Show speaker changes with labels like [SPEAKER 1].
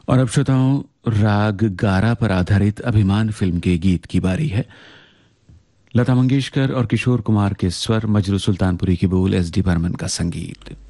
[SPEAKER 1] और अब श्रोताओं, राग गारा पर आधारित अभिमान फिल्म के गीत की बारी है। लता मंगेशकर और किशोर कुमार के स्वर, मजरू सुल्तानपुरी की बोल, एस डी बर्मन का संगीत।